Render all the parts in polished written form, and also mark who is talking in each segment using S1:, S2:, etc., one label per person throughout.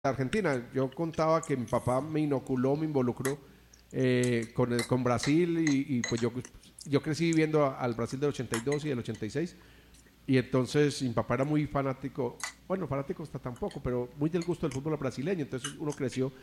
S1: Argentina. Yo contaba que mi papá me involucró con Brasil y pues yo crecí viendo al Brasil del 82 y del 86 y entonces mi papá era muy fanático, bueno, fanático hasta tampoco, pero muy del gusto del fútbol brasileño, entonces uno creció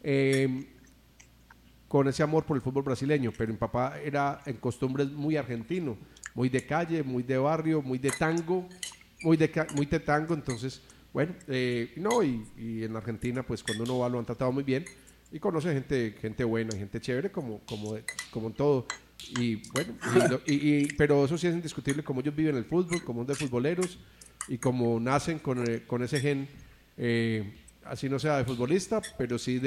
S1: con ese amor por el fútbol brasileño, pero mi papá era en costumbres muy argentino, muy de calle, muy de barrio, muy de tango, muy de tango, entonces, bueno, no, y en Argentina, pues cuando uno va lo han tratado muy bien y conoce gente buena, gente chévere, como en todo. Y bueno, pero eso sí es indiscutible, como ellos viven el fútbol, como son de futboleros y como nacen con ese gen, así no sea de futbolista, pero sí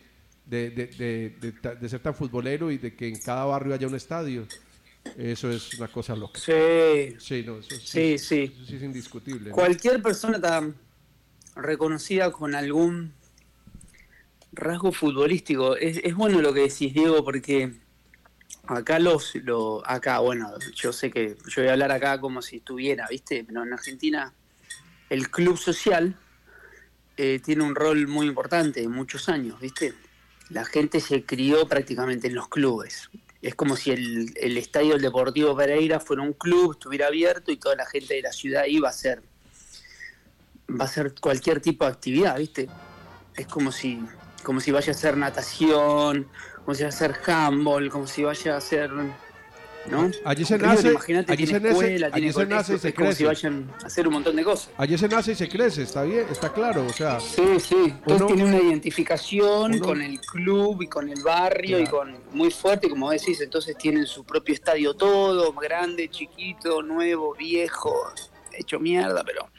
S1: de ser tan futbolero y de que en cada barrio haya un estadio. Eso es una cosa loca.
S2: Sí,
S1: Sí, no, eso
S2: sí, sí.
S1: eso sí es indiscutible, ¿no?
S2: Cualquier persona tan reconocida con algún rasgo futbolístico. Es bueno lo que decís, Diego, porque acá acá, bueno, yo sé que yo voy a hablar acá como si estuviera, ¿viste? Pero en Argentina el club social tiene un rol muy importante de muchos años, ¿viste? La gente se crió prácticamente en los clubes. Es como si el Estadio del Deportivo Pereira fuera un club, estuviera abierto y toda la gente de la ciudad iba va a hacer cualquier tipo de actividad, ¿viste? Es como si vaya a hacer natación, como si vaya a hacer handball, como si vaya a hacer, ¿no?
S1: Allí se
S2: River,
S1: nace,
S2: imagínate,
S1: allí
S2: tiene
S1: se nace,
S2: escuela,
S1: allí
S2: tiene
S1: se nace y
S2: colegio,
S1: se
S2: es como si
S1: crece.
S2: vayan a hacer un montón de cosas.
S1: Allí se nace y se crece, está bien, está claro, o sea,
S2: Sí, sí. Entonces tiene una identificación
S1: uno,
S2: con el club y con el barrio y
S1: claro.
S2: con muy fuerte, como decís. Entonces tienen su propio estadio todo, grande, chiquito, nuevo, viejo, hecho mierda, pero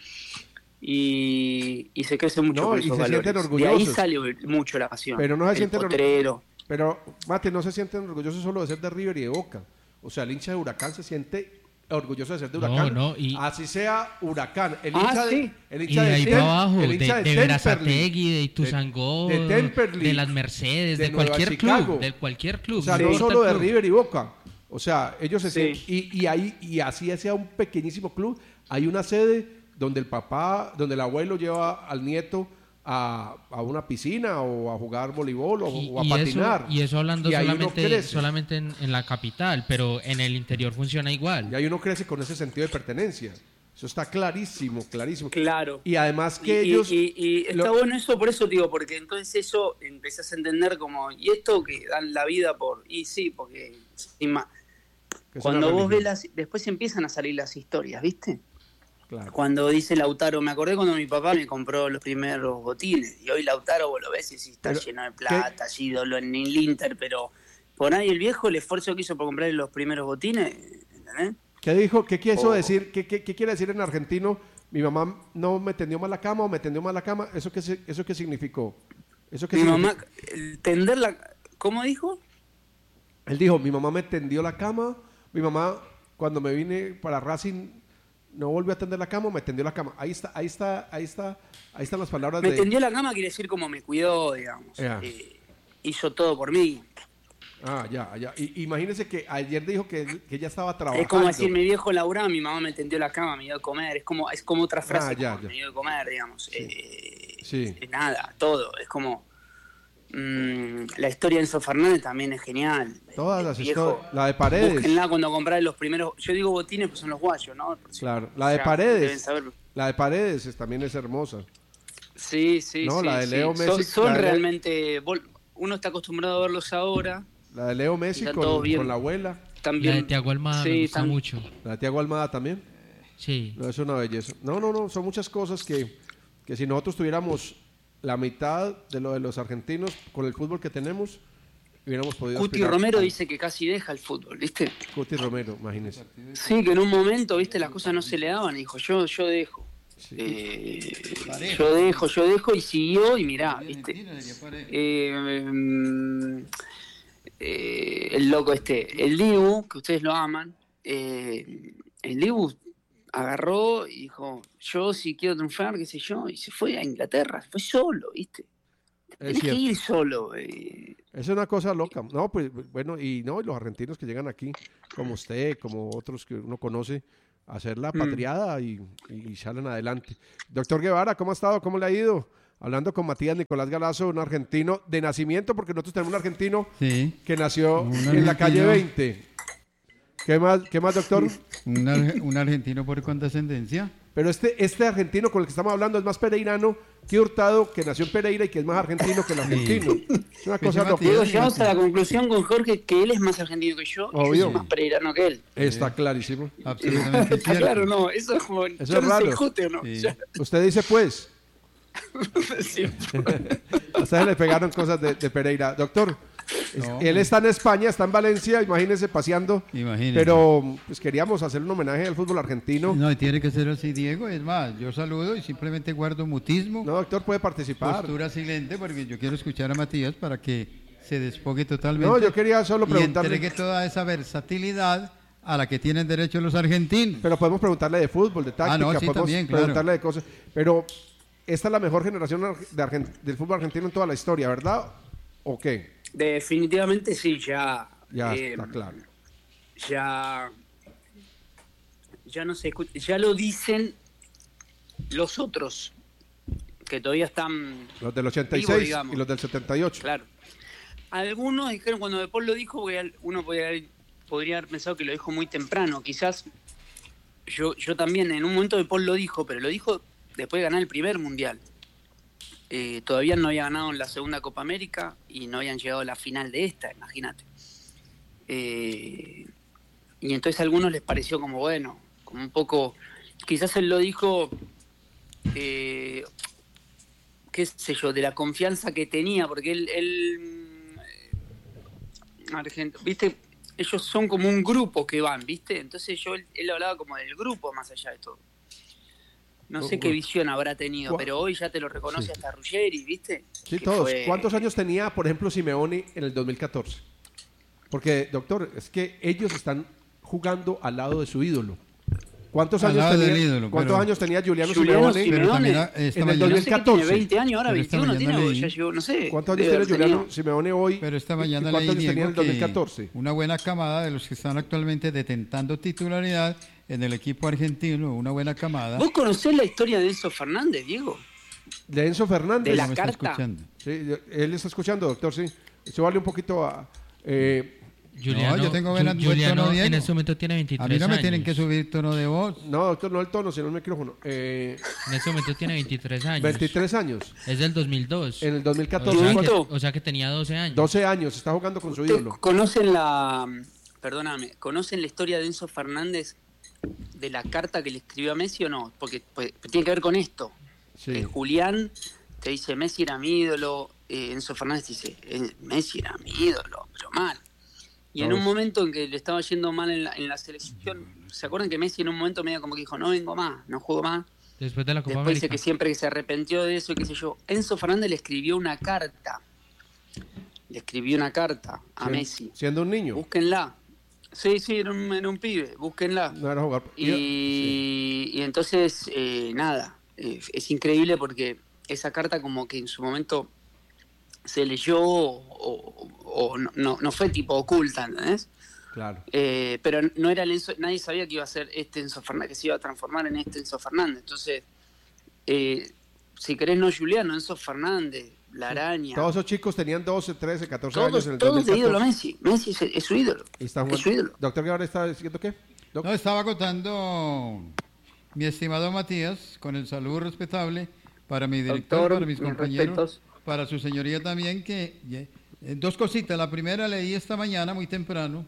S2: y se crece mucho
S1: No,
S2: con
S1: y
S2: esos
S1: se sienten
S2: valores. De ahí
S1: orgullosos,
S2: sale mucho la pasión.
S1: pero no se
S2: El
S1: sienten,
S2: potrero.
S1: pero Mate, no se sienten orgullosos solo de ser de River y de Boca, o sea, el hincha de Huracán se siente orgulloso de ser de
S3: No,
S1: Huracán,
S3: no,
S1: así sea Huracán,
S2: Sí.
S1: el
S3: y
S1: hincha
S3: de ahí para abajo,
S1: el hincha
S3: de
S1: Temperley,
S3: Berazategui, de Ituzaingó,
S1: de Temperley,
S3: de las Mercedes, de
S1: Nueva
S3: cualquier
S1: Chicago,
S3: club, de cualquier club.
S1: o sea,
S3: no
S1: no
S3: importa
S1: solo
S3: el
S1: de
S3: club.
S1: River y Boca, o sea, ellos se
S2: Sí.
S1: sienten, y así sea un pequeñísimo club, hay una sede donde donde el abuelo lleva al nieto a una piscina o a jugar voleibol o a patinar.
S3: Y eso hablando
S1: y ahí uno crece.
S3: solamente en la capital, pero en el interior funciona igual.
S1: Y ahí uno crece con ese sentido de pertenencia. Eso está clarísimo, clarísimo.
S2: Claro.
S1: Y además que
S2: y está bueno eso, por eso digo, porque entonces eso empezás a entender como, y esto que dan la vida por, y sí, porque
S1: que es
S2: cuando
S1: una
S2: vos ves
S1: religión.
S2: después empiezan a salir las historias, ¿viste?
S1: Claro.
S2: Cuando dice Lautaro, me acordé cuando mi papá me compró los primeros botines, y hoy Lautaro vos lo ves y sí, está
S1: Pero,
S2: lleno de
S1: ¿qué?
S2: plata, ídolo en el Inter, pero por ahí el viejo, el esfuerzo que hizo por comprar los primeros botines, ¿entendés?
S1: ¿Qué dijo? ¿Qué quiso
S2: O-
S1: decir? ¿Qué quiere decir en argentino? Mi mamá no me tendió mal la cama o me tendió mal la cama. ¿Eso qué significó? ¿Eso qué
S2: Mi
S1: significó?
S2: mamá, tender la... ¿Cómo dijo?
S1: Él dijo, mi mamá me tendió la cama. Mi mamá, cuando me vine para Racing, no volvió a tender la cama o me tendió la cama. Ahí están las palabras
S2: Me
S1: de...
S2: tendió la cama, quiere decir como me cuidó, digamos.
S1: Ya.
S2: Hizo todo por mí.
S1: Ya. Imagínese que ayer dijo que ella estaba trabajando.
S2: Es como decir, mi viejo laburaba, mi mamá me tendió la cama, me dio de comer. Es como otra frase,
S1: Ya.
S2: me dio de comer, digamos.
S1: Sí.
S2: Nada, todo. Es como... la historia de Enzo Fernández también es genial.
S1: Todas las
S2: Viejo,
S1: historias. La de Paredes.
S2: búsquenla cuando compré los primeros... Yo digo botines, pues son los guayos, ¿no? Por si
S1: Claro. La de
S2: ya
S1: Paredes.
S2: deben saber.
S1: La de Paredes también es hermosa.
S2: Sí,
S1: No,
S2: sí.
S1: la de Leo
S2: sí.
S1: Messi.
S2: Son
S1: la de
S2: realmente... Uno está acostumbrado a verlos ahora.
S1: La de Leo Messi
S2: Están todos bien.
S1: con la abuela.
S2: También,
S3: La de Thiago Almada me gusta mucho.
S1: La de Thiago Almada también.
S3: Sí.
S1: No, es una belleza. No, son muchas cosas que si nosotros tuviéramos la mitad de lo de los argentinos con el fútbol que tenemos, hubiéramos podido
S2: Cuti
S1: aspirar
S2: Romero
S1: a-
S2: dice que casi deja el fútbol, ¿viste?
S1: Cuti Romero, imagínese.
S2: Sí, que en un momento, ¿viste? Las cosas no se le daban, dijo, yo dejo.
S1: Sí.
S2: Yo dejo y siguió y mirá, ¿viste? El loco el Dibu, que ustedes lo aman, el Dibu agarró y dijo, yo si quiero triunfar, qué sé yo, y se fue a Inglaterra, fue solo, ¿viste? Tenés que
S1: cierto.
S2: ir solo.
S1: Es una cosa loca. No, pues bueno, y los argentinos que llegan aquí, como usted, como otros que uno conoce, a hacer la patriada y salen adelante. Doctor Guevara, ¿cómo ha estado? ¿Cómo le ha ido? hablando con Matías Nicolás Galazo, un argentino de nacimiento, porque nosotros tenemos un argentino
S4: Sí.
S1: que nació
S4: Un
S1: en la calle
S4: argentino.
S1: 20. ¿Qué más, doctor?
S4: Un argentino por condescendencia.
S1: Pero este argentino con el que estamos hablando es más pereirano que Hurtado, que nació en Pereira y que es más argentino que el argentino. Es una cosa
S4: Matías,
S1: loca.
S2: Diego,
S4: sí,
S2: llegamos
S4: sí.
S2: a la conclusión con Jorge que él es más argentino que yo y
S1: Obvio.
S2: yo soy más pereirano que él.
S1: Está clarísimo.
S4: Absolutamente
S2: Está
S4: cierto.
S2: claro, no, eso es como...
S1: es
S2: yo no sé
S1: raro.
S2: discute o no.
S4: Sí.
S2: Ya-
S1: Usted dice pues,
S2: sí.
S1: a ustedes le pegaron cosas de Pereira. Doctor,
S4: No.
S1: él está en España, está en Valencia, imagínese paseando.
S4: Imagínese.
S1: Pero pues queríamos hacer un homenaje al fútbol argentino.
S4: No, y tiene que ser así, Diego. Es más, yo saludo y simplemente guardo mutismo,
S1: No, doctor, puede participar.
S4: postura silente, porque yo quiero escuchar a Matías para que se despogue totalmente.
S1: No, yo quería solo
S4: y
S1: preguntarle.
S4: entregue toda esa versatilidad a la que tienen derecho los argentinos.
S1: Pero podemos preguntarle de fútbol, de táctica,
S4: no, sí,
S1: podemos
S4: también, claro.
S1: preguntarle de cosas. Pero esta es la mejor generación del fútbol argentino en toda la historia, ¿verdad? ¿O qué?
S2: Definitivamente sí, ya...
S1: Ya está claro.
S2: Ya no se escucha, ya lo dicen los otros, que todavía están...
S1: Los del 86
S2: vivo, digamos.
S1: y los del 78.
S2: Claro. Algunos dijeron cuando De Paul lo dijo, porque uno podría haber pensado que lo dijo muy temprano. Quizás yo también en un momento De Paul lo dijo, pero lo dijo después de ganar el primer mundial. Todavía no había ganado en la segunda Copa América y no habían llegado a la final de esta, imagínate. Y entonces a algunos les pareció como bueno, como un poco, quizás él lo dijo, qué sé yo, de la confianza que tenía, porque viste, ellos son como un grupo que van, viste, entonces él hablaba como del grupo más allá de todo. No sé qué visión habrá tenido, pero hoy ya te lo reconoce hasta Ruggeri, ¿viste?
S1: Sí,
S2: Que
S1: todos.
S2: fue-
S1: ¿Cuántos años tenía, por ejemplo, Simeone en el 2014? Porque, doctor, es que ellos están jugando al lado de su ídolo. ¿Cuántos
S4: Al
S1: años
S4: lado
S1: tenía,
S4: del ídolo,
S1: ¿cuántos
S4: pero-
S1: años tenía Juliano
S2: Juliano
S1: Simeone?
S4: Pero también
S2: Simeone,
S4: esta
S1: en el
S4: mañana,
S2: No sé qué
S1: 2014.
S2: tiene 20 años, ahora
S4: Pero esta
S2: 21 tiene,
S4: mañana
S2: o
S4: leí-
S2: ya llegó, no sé.
S1: ¿Cuántos años
S2: debe
S1: tiene
S2: haber
S1: Juliano
S2: tenido.
S1: Simeone hoy?
S4: pero esta
S1: ¿Y
S4: mañana
S1: cuántos
S4: leí,
S1: años tenía en
S4: Diego,
S1: el 2014?
S4: que una buena camada de los que están actualmente detentando titularidad en el equipo argentino, una buena camada.
S2: ¿Vos conocés la historia de Enzo Fernández, Diego?
S1: De Enzo Fernández.
S2: De la
S4: No me está
S2: carta.
S4: escuchando.
S1: Sí, él está escuchando, doctor, sí. Eso vale un poquito a...
S3: Juliano,
S4: yo tengo buen
S3: Juliano
S4: tono, Diego.
S3: en este momento tiene 23
S4: A mí no me
S3: años.
S4: tienen que subir tono de voz.
S1: no, doctor, no el tono, sino el micrófono.
S3: En este momento tiene 23 años.
S1: 23 años.
S3: Es del 2002.
S1: En el
S3: O
S1: 2014.
S3: sea,
S1: ¿cuánto?
S3: o sea que tenía 12 años.
S1: 12 años, está jugando con su
S2: ¿Ustedes
S1: ídolo.
S2: conocen conocen la historia de Enzo Fernández de la carta que le escribió a Messi o no? Porque pues, tiene que ver con esto.
S1: Sí.
S2: Julián te dice, Messi era mi ídolo, Enzo Fernández dice, Messi era mi ídolo, pero mal. Y en un momento en que le estaba yendo mal en la selección, ¿se acuerdan que Messi en un momento medio como que dijo, no vengo más, no juego más?
S3: Después de la Copa
S2: Después dice
S3: América.
S2: que siempre que se arrepintió de eso y qué sé yo. Enzo Fernández le escribió una carta. Le escribió una carta a
S1: Sien-
S2: Messi.
S1: Siendo un niño.
S2: Búsquenla. Sí, era un pibe, búsquenla.
S1: No era jugar.
S2: Y entonces, nada, es increíble porque esa carta como que en su momento se leyó o no fue tipo oculta, ¿entendés?
S1: Claro.
S2: Pero no era el Enzo, nadie sabía que iba a ser este Enzo Fernández, que se iba a transformar en este Enzo Fernández. Entonces, si querés no Juliano, Enzo Fernández, La Araña,
S1: Todos esos chicos tenían 12, 13, 14 años en el
S2: todos de
S1: 2014.
S2: ídolo a Messi. Messi es su ídolo.
S1: Y están
S2: Es
S1: jugando.
S2: su ídolo.
S1: Doctor, ¿qué ahora está diciendo qué? Doc-
S4: No, estaba agotando mi estimado Matías, con el saludo respetable para mi director,
S2: Doctor,
S4: para mis
S2: mis
S4: compañeros,
S2: respetos.
S4: para su señoría también, dos cositas. La primera leí esta mañana muy temprano,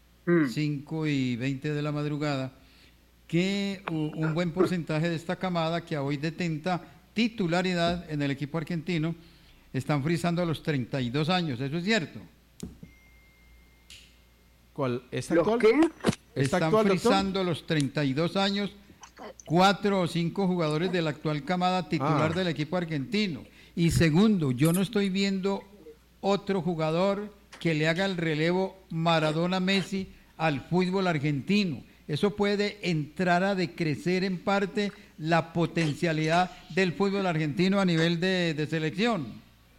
S4: 5:20 de la madrugada, que un buen porcentaje de esta camada que hoy detenta titularidad en el equipo argentino están frisando a los 32 años. ¿Eso es cierto?
S1: ¿Cuál? ¿Está
S2: ¿Los
S1: actual?
S2: qué?
S1: ¿Está
S4: Están
S1: actual, doctor?
S4: frisando los 32 años 4 o 5 jugadores de la actual camada titular del equipo argentino. Y segundo, yo no estoy viendo otro jugador que le haga el relevo Maradona-Messi al fútbol argentino. Eso puede entrar a decrecer en parte la potencialidad del fútbol argentino a nivel de selección.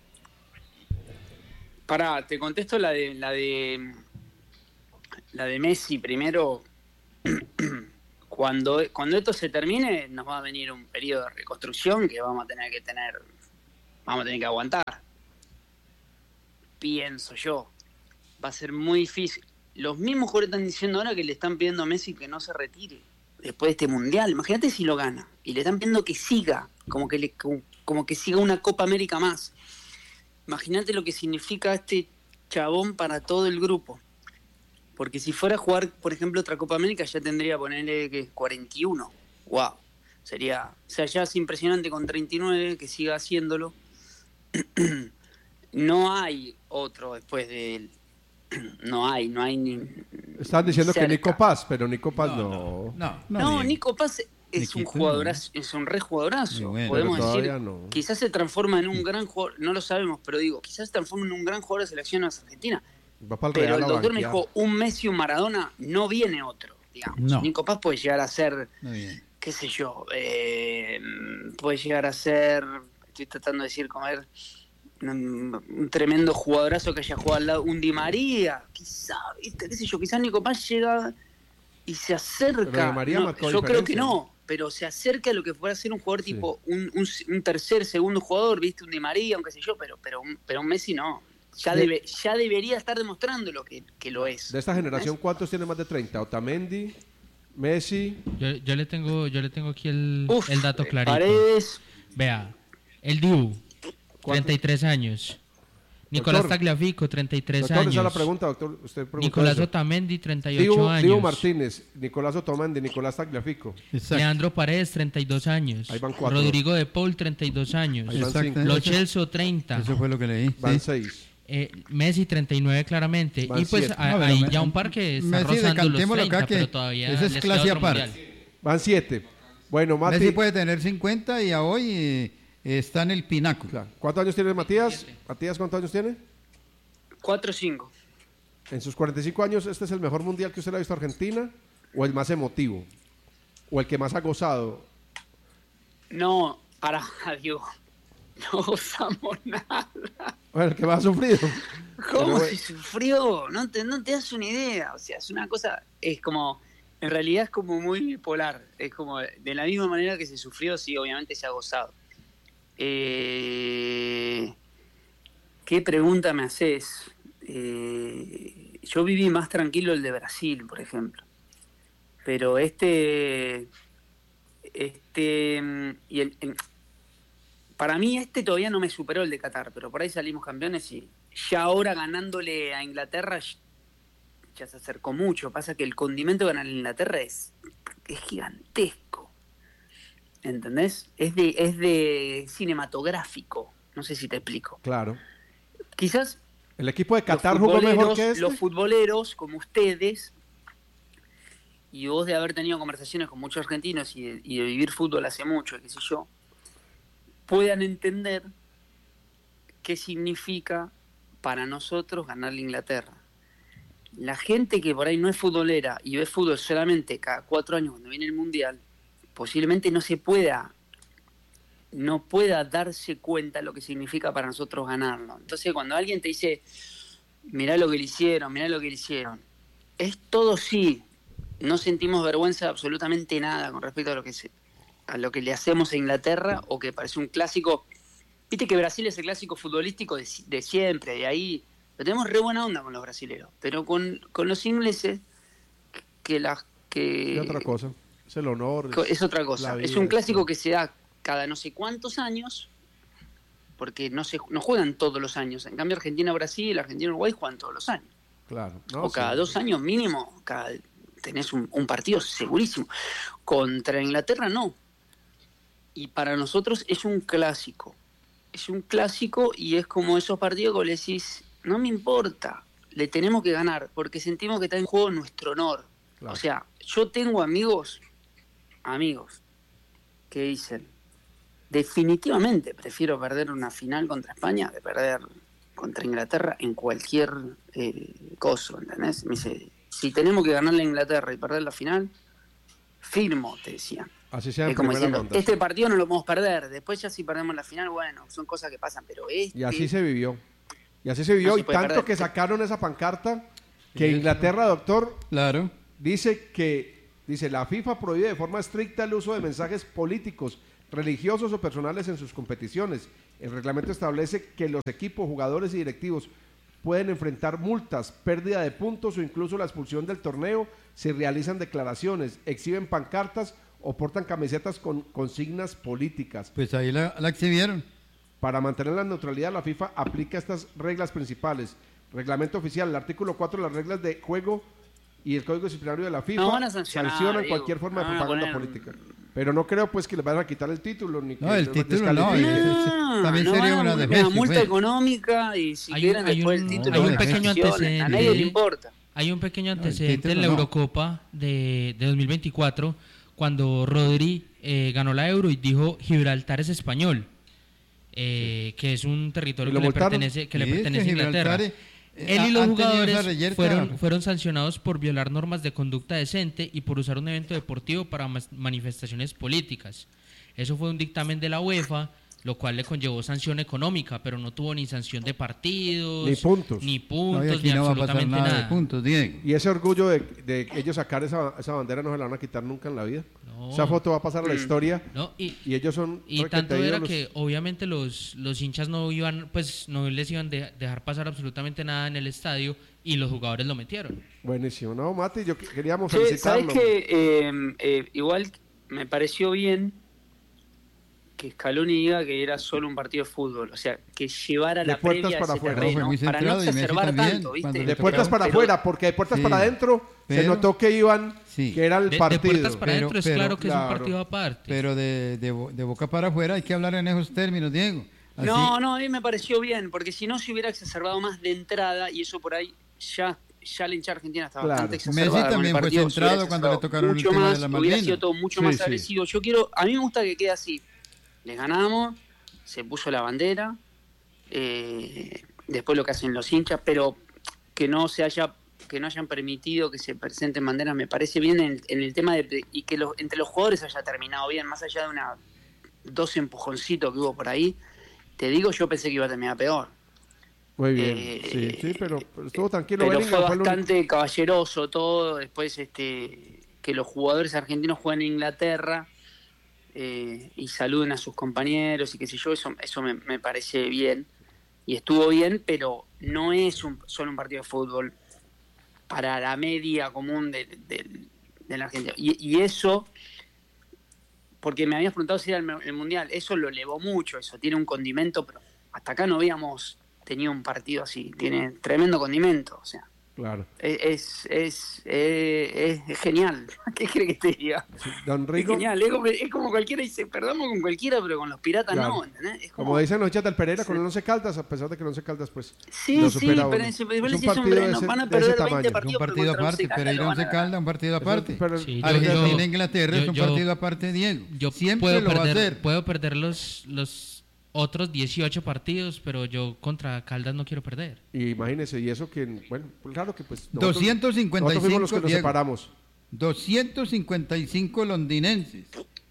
S2: Pará, te contesto la de Messi primero. Cuando esto se termine, nos va a venir un periodo de reconstrucción que vamos a tener que tener vamos a tener que aguantar. Pienso yo. Va a ser muy difícil. Los mismos jugadores están diciendo ahora que le están pidiendo a Messi que no se retire después de este Mundial. Imagínate si lo gana. Y le están pidiendo que siga, como que siga una Copa América más. Imagínate lo que significa este chabón para todo el grupo. Porque si fuera a jugar, por ejemplo, otra Copa América, ya tendría, ponerle que 41. ¡Wow! Sería, o sea, ya es impresionante con 39 que siga haciéndolo. No hay otro después de él. No hay ni.
S1: Están diciendo
S2: cerca.
S1: que Nico Paz, pero Nico Paz no.
S2: No,
S4: bien.
S2: Nico Paz es un jugadorazo, es un re jugadorazo.
S4: Bueno,
S2: podemos
S1: pero
S2: decir,
S1: todavía no.
S2: quizás se transforma en un gran jugador, no lo sabemos, pero digo, quizás se transforma en un gran jugador de selección argentina.
S1: Va para el
S2: Pero
S1: Real
S2: el
S1: a
S2: doctor me
S1: banquear.
S2: dijo, un Messi, un Maradona, no viene otro, digamos.
S4: No.
S2: Nico Paz puede llegar a ser,
S4: Muy bien.
S2: qué sé yo, puede llegar a ser, estoy tratando de decir, como ver, un tremendo jugadorazo que haya jugado al lado, un Di María, quizá, ¿viste? Qué sé yo, quizás Nico Paz llega y se acerca.
S1: Pero Di María
S2: No,
S1: marcó
S2: yo creo que
S1: diferencia.
S2: no, pero se acerca a lo que fuera a ser un jugador
S1: Sí.
S2: tipo un tercer, segundo jugador, ¿viste? Un Di María, aunque sé yo, pero un Messi no. Ya,
S1: Sí.
S2: ya debería estar demostrando lo que lo es.
S1: De esta generación, ¿cuántos tienen más de 30? Otamendi, Messi.
S3: Yo le tengo aquí el
S2: Uf,
S3: dato clarito.
S2: Paredes,
S3: Vea, el Dibu,
S1: ¿Cuánto?
S3: 33 años. Nicolás
S1: Doctor.
S3: Tagliafico, 33
S1: Doctor,
S3: años.
S1: esa es la pregunta, doctor. Usted preguntó
S3: Nicolás
S1: eso.
S3: Otamendi, 38
S1: Dibu
S3: años.
S1: Martínez, Nicolás Otamendi, Nicolás Tagliafico.
S4: Exacto.
S3: Leandro Paredes, 32 años.
S1: Ahí van 4.
S3: Rodrigo de Paul, 32 años.
S1: Ahí van
S4: Exacto.
S1: 5.
S3: Lo Celso, 30.
S4: Eso fue lo que leí.
S1: Van
S4: sí.
S1: 6.
S3: Messi, 39 claramente.
S1: Van
S3: y pues
S1: siete.
S3: hay
S4: No, pero
S3: ya un par que está
S4: Messi,
S3: rozando los
S4: decantémoslo
S3: 30,
S4: acá, que
S3: pero todavía
S4: esa es
S3: les
S4: clase
S3: queda otro
S4: aparte.
S3: mundial.
S1: Van 7. Bueno, Mati.
S4: Messi puede tener 50 y a hoy está en el pináculo.
S1: Claro. ¿Cuántos años tiene Matías? Matías, ¿cuántos años tiene?
S2: 4-5.
S1: En sus 45 años, ¿este es el mejor mundial que usted le ha visto a Argentina? ¿O el más emotivo? ¿O el que más ha gozado?
S2: No, para Diego. No gozamos nada.
S1: Bueno, el que más ha sufrido.
S2: ¿Cómo
S1: Pero,
S2: se sufrió? No te das una idea. O sea, es una cosa, es como, en realidad es como muy bipolar. Es como, de la misma manera que se sufrió, sí, obviamente se ha gozado. ¿Qué pregunta me haces? Yo viví más tranquilo el de Brasil, por ejemplo. Pero para mí todavía no me superó el de Qatar, pero por ahí salimos campeones y ya ahora ganándole a Inglaterra ya se acercó mucho. Pasa que el condimento de ganar a Inglaterra es gigantesco. ¿Entendés? Es de cinematográfico. No sé si te explico.
S1: claro.
S2: Quizás
S1: ¿El equipo de
S2: los
S1: Qatar jugó mejor
S2: futboleros,
S1: que este?
S2: los futboleros como ustedes, y vos de haber tenido conversaciones con muchos argentinos y de vivir fútbol hace mucho, qué sé yo, puedan entender qué significa para nosotros ganar la Inglaterra. La gente que por ahí no es futbolera y ve fútbol solamente cada 4 años cuando viene el Mundial, posiblemente no pueda darse cuenta lo que significa para nosotros ganarlo. Entonces, cuando alguien te dice, mirá lo que le hicieron, es todo sí. No sentimos vergüenza de absolutamente nada con respecto a lo que le hacemos a Inglaterra, o que parece un clásico. Viste que Brasil es el clásico futbolístico de siempre, de ahí. Pero tenemos re buena onda con los brasileños. Pero con los ingleses,
S1: Y otra cosa. Es el honor.
S2: es otra cosa.
S1: la
S2: Es
S1: vida,
S2: un clásico
S1: todo.
S2: que se da cada no sé cuántos años, porque no juegan todos los años. En cambio, Argentina-Brasil, Argentina-Uruguay juegan todos los años.
S1: Claro. No,
S2: O cada
S1: sí.
S2: 2 años mínimo, tenés un partido segurísimo. Contra Inglaterra no. Y para nosotros es un clásico. Es un clásico y es como esos partidos que le decís, no me importa, le tenemos que ganar, porque sentimos que está en juego nuestro honor.
S1: Claro.
S2: O sea, yo tengo amigos que dicen, definitivamente prefiero perder una final contra España de perder contra Inglaterra en cualquier coso, ¿entendés? Me dice, si tenemos que ganar la Inglaterra y perder la final, firmo, te decían.
S1: Así sea en
S2: Es como
S1: primera
S2: diciendo,
S1: ronda.
S2: este partido no lo podemos perder, después ya si perdemos la final, bueno, son cosas que pasan, pero
S1: Y así se vivió. Y así se vivió.
S2: No se
S1: Y
S2: puede
S1: tanto
S2: perder.
S1: que sacaron esa pancarta que
S4: Sí,
S1: Inglaterra, doctor,
S4: Claro.
S1: dice, la FIFA prohíbe de forma estricta el uso de mensajes políticos religiosos o personales en sus competiciones. El reglamento establece que los equipos, jugadores y directivos pueden enfrentar multas, pérdida de puntos o incluso la expulsión del torneo si realizan declaraciones, exhiben pancartas o portan camisetas con consignas políticas.
S4: Pues ahí la exhibieron.
S1: Para mantener la neutralidad, la FIFA aplica estas reglas principales. Reglamento oficial, el artículo 4 de las reglas de juego y el código disciplinario de la FIFA
S2: van a sancionan
S1: cualquier forma de propaganda política. Pero no creo pues que les vayan a quitar el título ni que
S4: el título no, también sería una
S2: defensa, multa económica y si quieren después el título.
S3: Hay un pequeño antecedente.
S2: A nadie le importa.
S3: Hay un pequeño antecedente en la Eurocopa de 2024 cuando Rodri ganó la Euro y dijo Gibraltar es español, que es un territorio que le pertenece a Inglaterra. Él y los jugadores fueron sancionados por violar normas de conducta decente y por usar un evento deportivo para manifestaciones políticas. Eso fue un dictamen de la UEFA, lo cual le conllevó sanción económica, pero no tuvo ni sanción de partidos,
S1: ni puntos,
S3: ni
S4: no
S3: absolutamente nada.
S4: De puntos, Diego.
S1: Y ese orgullo de ellos sacar esa bandera no se la van a quitar nunca en la vida. No. Esa foto va a pasar a la historia.
S3: No, y
S1: ellos son...
S3: Y tanto era que obviamente los hinchas no les iban a dejar pasar absolutamente nada en el estadio y los jugadores lo metieron.
S1: Buenísimo. No, Mati, yo queríamos felicitarlo.
S2: ¿Sabes qué? Igual me pareció bien que Scaloni diga que era solo un partido de fútbol, o sea, que llevara la previa a ese terreno, para no exacerbar tanto, ¿viste?
S1: De puertas para afuera, porque de puertas para adentro se notó que iban, que era el partido.
S3: De puertas para adentro es claro que es un partido aparte.
S4: Pero de boca para afuera hay que hablar en esos términos, Diego.
S2: Así. No, a mí me pareció bien, porque si no se hubiera exacerbado más de entrada, y eso por ahí ya la hincha argentina estaba bastante exacerbada.
S4: Messi también fue centrado cuando le tocaron el tema de la Malvinas.
S2: Hubiera sido todo mucho más agresivo. A mí me gusta que quede así. Le ganamos, se puso la bandera, después lo que hacen los hinchas, pero que no hayan permitido que se presenten banderas me parece bien en el tema y que entre los jugadores haya terminado bien, más allá de dos empujoncitos que hubo por ahí. Te digo, yo pensé que iba a terminar peor.
S1: Muy bien, sí, pero estuvo tranquilo.
S2: Pero fue bastante caballeroso todo, después que los jugadores argentinos juegan en Inglaterra, y saluden a sus compañeros y qué sé yo, eso me parece bien y estuvo bien, pero no es solo un partido de fútbol para la media común de la Argentina, y eso, porque me habías preguntado si era el Mundial, eso lo elevó mucho, eso tiene un condimento, pero hasta acá no habíamos tenido un partido así, tiene tremendo condimento, o sea.
S1: Claro.
S2: Es genial. ¿Qué cree que te diga?
S1: Sí, Don Rigo.
S2: Es genial. Es como cualquiera dice, perdamos con cualquiera, pero con los piratas no, ¿entendés?
S1: Como dicen los hinchas del Pereira, con el Once Caldas, a pesar de que el Once Caldas pues
S2: lo supera pero es un partido van a perder 20 partidos.
S4: Un partido aparte, Pereira Once Caldas, un partido aparte. Argentina Inglaterra es un partido aparte, Diego. Siempre lo va a hacer.
S3: Puedo perder los otros 18 partidos, pero yo contra Caldas no quiero perder.
S1: Y imagínese, y eso que, bueno, claro que pues...
S4: 255,
S1: fuimos los que nos separamos.
S4: 255 londinenses,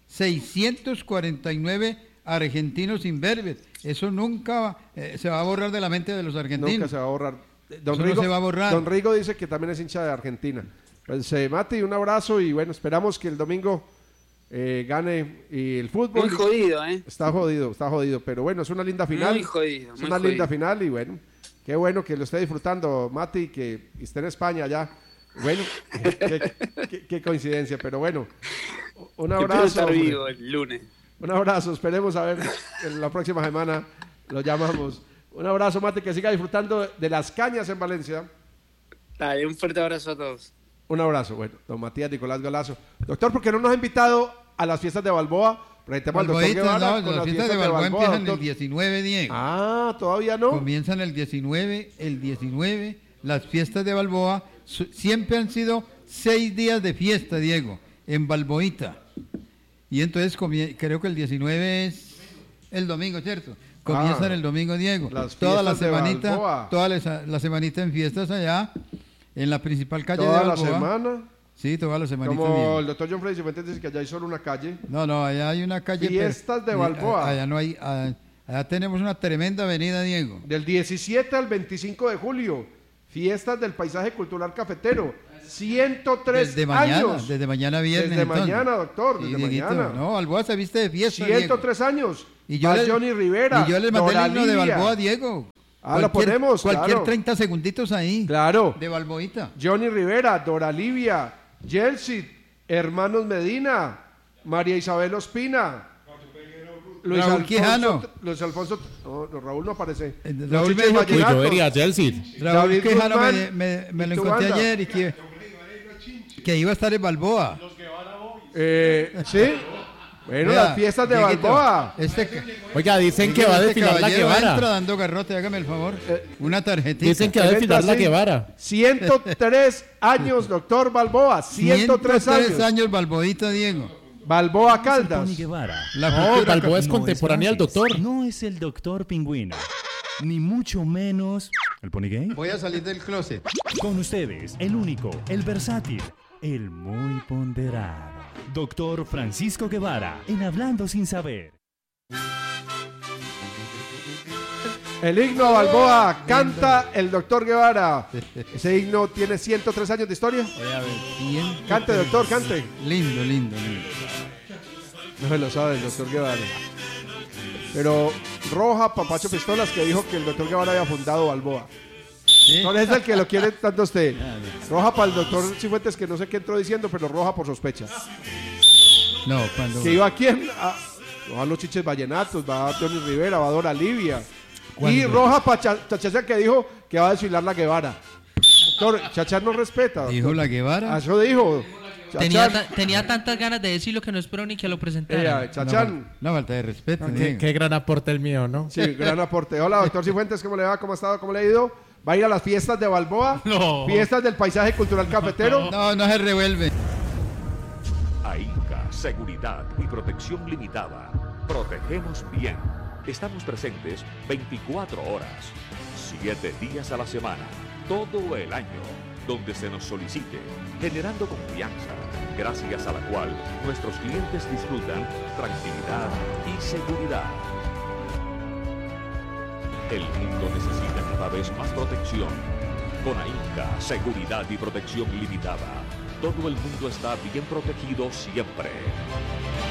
S4: 649 argentinos imberbes. Eso nunca se va a borrar de la mente de los argentinos.
S1: Nunca se va a borrar.
S4: No se va a borrar.
S1: Don Rigo dice que también es hincha de Argentina. Pues, Mati, un abrazo y bueno, esperamos que el domingo... gane y el fútbol.
S2: Muy jodido,
S1: Está jodido, pero bueno, es una linda final.
S2: Muy jodido.
S1: Es una linda final y bueno, qué bueno que lo esté disfrutando, Mati, que esté en España ya. Bueno, qué coincidencia, pero bueno, un abrazo.
S2: Estar vivo el lunes.
S1: Un abrazo, esperemos a ver en la próxima semana lo llamamos. Un abrazo, Mati, que siga disfrutando de las cañas en Valencia.
S2: Dale, un fuerte abrazo a todos.
S1: Un abrazo, bueno, don Matías Nicolás Galazo. Doctor, ¿por qué no nos ha invitado a las fiestas de Balboa? Presentemos al doctor Guevara con
S4: las fiestas de Balboa empiezan doctor. El 19, Diego.
S1: Ah, ¿todavía no?
S4: Comienzan el 19, las fiestas de Balboa siempre han sido 6 días de fiesta, Diego, en Balboita. Y entonces creo que el 19 es el domingo, ¿cierto? Comienzan el domingo, Diego. Toda la semanita en fiestas allá, en la principal calle de Balboa.
S1: ¿Toda la semana?
S4: Sí, toda la semana.
S1: Como el doctor John Freddy Cifuentes dice que allá hay solo una calle.
S4: No, allá hay una calle.
S1: Fiestas de Balboa.
S4: Allá no hay, allá tenemos una tremenda avenida, Diego.
S1: Del 17 al 25 de julio, fiestas del paisaje cultural cafetero. 103
S4: desde mañana,
S1: años.
S4: Desde mañana viernes.
S1: Desde
S4: entonces.
S1: mañana, doctor,
S4: Sí,
S1: desde
S4: Dieguito,
S1: mañana.
S4: No, Balboa se viste de fiesta,
S1: 103 años.
S4: Y yo
S1: Va Johnny Rivera.
S4: Y yo les mandé
S1: Dora
S4: el himno de
S1: Livia.
S4: Balboa, Diego.
S1: Lo ponemos,
S4: Cualquier
S1: claro.
S4: 30 segunditos ahí.
S1: Claro.
S4: De Balboita.
S1: Johnny Rivera, Dora Livia, Yeltsin, Hermanos Medina, María Isabel Ospina,
S4: Raúl Quijano.
S1: Luis Alfonso, no, Raúl no aparece.
S4: Raúl
S1: Chiches
S4: me dijo que-
S5: Uy, yo
S1: Vallenatos,
S5: vería a Chelsea.
S4: Raúl
S1: David
S4: Quijano
S1: Guzmán
S4: me lo
S1: y tu
S4: encontré
S1: banda.
S4: ayer y que iba a estar en Balboa.
S1: Sí. Bueno,
S4: Vea,
S1: las fiestas de
S4: Dieguito,
S1: Balboa.
S5: Oiga, dicen que va a desfilar la
S4: caballero entra
S5: Guevara.
S4: dando garrote, hágame el favor. Una tarjetita.
S5: Dicen que va a desfilar la
S1: Sí.
S5: Guevara.
S1: 103 años, doctor Balboa. 103 años.
S4: Balboita, Diego.
S1: Balboa Caldas.
S6: Tony Guevara.
S4: La
S5: No,
S4: futura
S5: Balboa es
S6: No
S5: contemporáneo al
S6: Francis,
S5: doctor.
S6: No es el doctor Pingüino. Ni mucho menos el Pony Gay.
S4: Voy a salir del closet.
S6: Con ustedes, el único, el versátil, el muy ponderado. Doctor Francisco Guevara, en Hablando Sin Saber.
S1: El himno a Balboa canta el doctor Guevara. Ese himno tiene 103 años de historia.
S4: Voy a ver.
S1: Cante, doctor, cante.
S4: Lindo, lindo, lindo.
S1: No se lo sabe el doctor Guevara. Pero Roja, Papacho Pistolas, que dijo que el doctor Guevara había fundado Balboa. No es el que lo quiere tanto usted. Roja para el doctor Cifuentes, que no sé qué entró diciendo, pero roja por sospecha.
S4: No, cuando.
S1: ¿Que iba a quién? A los Chiches Vallenatos, va a Johnny Rivera, va a Dora Livia.
S4: ¿Cuándo?
S1: Y roja para Chachacha, que dijo que va a desfilar la Guevara. Doctor, Chachá no respeta. doctor.
S4: Dijo la Guevara.
S1: Eso dijo.
S3: Tenía tantas ganas de decirlo que no espero ni que lo presentara.
S1: Chachán.
S4: Una falta de respeto.
S5: Qué,
S4: Diego.
S5: qué gran aporte el mío, ¿no?
S1: Sí, gran aporte. Hola, doctor Cifuentes, ¿cómo le va? ¿Cómo ha estado? ¿Cómo le ha ido? ¿Va a ir a las fiestas de Balboa?
S3: No.
S1: ¿Fiestas del paisaje cultural cafetero?
S4: No, no se revuelve.
S7: AINCA, Seguridad y Protección Limitada. Protegemos bien. Estamos presentes 24 horas, 7 días a la semana, todo el año, donde se nos solicite, generando confianza, gracias a la cual nuestros clientes disfrutan tranquilidad y seguridad. El mundo necesita cada vez más protección. Con AINCA, Seguridad y Protección Limitada, todo el mundo está bien protegido siempre.